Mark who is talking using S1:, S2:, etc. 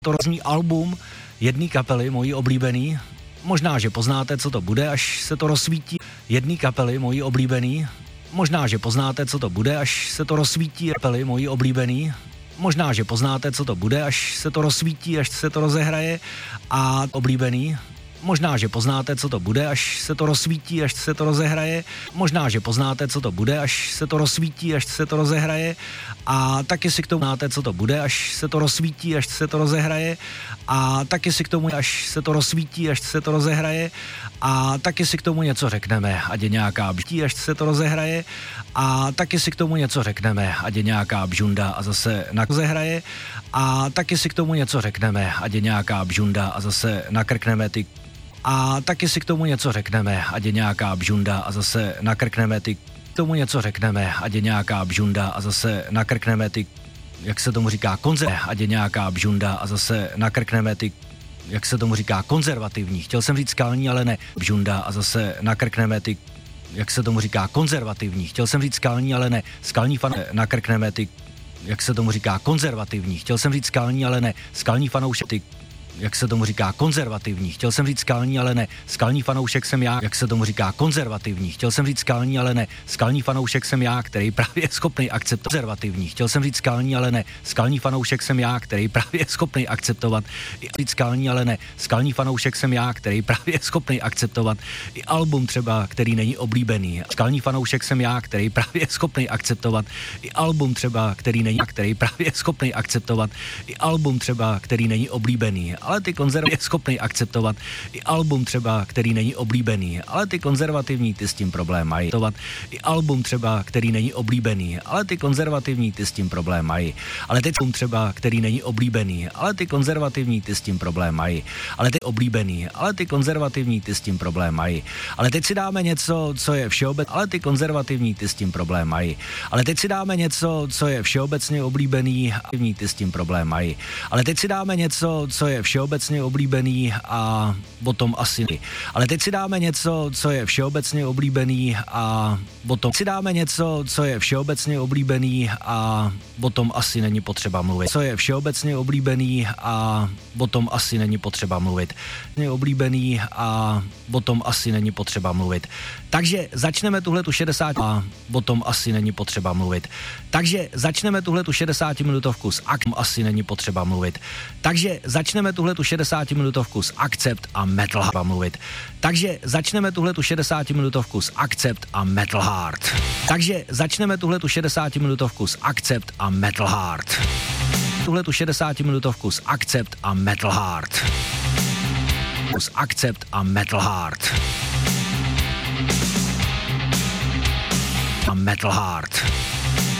S1: To rozní album jedné kapely, mojí oblíbený. Možná, že poznáte, co to bude, až se to rozsvítí. Jedné kapely, mojí oblíbený. Možná, že poznáte, co to bude, až se to rozsvítí. Kapely, mojí oblíbený. Možná, že poznáte, co to bude, až se to rozsvítí, až se to rozehraje. A oblíbený. Možná, že poznáte, co to bude, až se to rozsvítí, až se to rozehraje. Možná, že poznáte, co to bude, až se to rozsvítí, až se to rozehraje. A taky si k tomu znáte, co to bude, až se to rozsvítí, až se to rozehraje. A taky si k tomu, až se to rozsvítí, až se to rozehraje. A taky si k tomu něco řekneme, ať je nějaká bždí, až se to rozehraje. A taky si k tomu něco řekneme, ať je nějaká bžunda a zase rozehraje. A taky si k tomu něco řekneme, ať je nějaká bžunda a zase nakrkneme ty. A taky si k tomu něco řekneme, ať je nějaká bžunda a zase nakrkneme ty. K tomu něco řekneme, ať je nějaká bžunda a zase nakrkneme ty, jak se tomu říká, ať je nějaká bžunda a zase nakrkneme ty, jak se tomu říká, konzervativní. Chtěl jsem říct skalní, ale ne. Bžunda a zase nakrkneme ty, jak se tomu říká, konzervativní. Chtěl jsem říct skalní, ale ne. Skalní fan nakrkneme ty, jak se tomu říká, konzervativní. Chtěl jsem říct skalní, ale ne. Skalní fanoušek ty, jak se tomu říká, konzervativní. Chtěl jsem říct skalní, ale ne. Skalní fanoušek jsem já, jak se tomu říká, konzervativní. Chtěl jsem říct skalní, ale ne. Skalní fanoušek jsem já, který právě je schopný akceptovat. Konzervativní. Chtěl jsem říct skalní, ale ne. Skalní fanoušek jsem já, který právě je schopný akceptovat. Říct skalní, ale ne. Skalní fanoušek jsem já, který právě je schopný akceptovat i album třeba, který není oblíbený. Skalní fanoušek jsem já, který právě je schopný akceptovat i album třeba, který není, který právě je schopný akceptovat i album třeba, který není oblíbený. Ale ty konzervativní je schopný akceptovat i album třeba, který není oblíbený, ale ty konzervativní ty s tím problém mají. I album třeba, který není oblíbený, ale ty konzervativní ty s tím problém mají. Ale teď třeba, který není oblíbený, ale ty konzervativní ty s tím problém mají. Ale teď oblíbený, ale ty konzervativní ty s tím problém mají. Ale teď si dáme něco, co je všeobecně, ale ty konzervativní ty s tím problém mají. Ale teď si dáme něco, co je všeobecně oblíbený, a ty s tím problém mají. Ale teď si dáme něco, co je všeobecně oblíbený a o tom asi ne. Ale teď si dáme něco, co je všeobecně oblíbený a o tom si dáme něco, co je všeobecně oblíbený a o tom asi není potřeba mluvit. Co je všeobecně oblíbený a o tom asi není potřeba mluvit. Je oblíbený a o tom asi není potřeba mluvit. Takže začneme tuhletu 60 a o tom asi není potřeba mluvit. Takže začneme tuhletu 60-minutovku s asi není potřeba mluvit. Takže začneme tuhletu 60-minutovku s Accept a Metal Heart mluvit. Takže začneme tuhletu 60-minutovku s Accept a Metal Heart. Takže začneme tuhletu 60-minutovku s Accept a Metal Heart. Tuhletu 60-minutovku s Accept a Metal Heart. S Accept a Metal Heart. A Metal Heart.